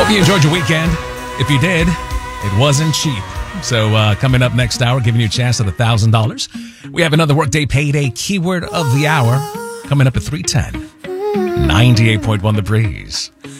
Hope you enjoyed your weekend. If you did, it wasn't cheap. So coming up next hour, giving you a chance at $1,000. We have another Workday Payday Keyword of the Hour coming up at 3:10. 98.1 The Breeze.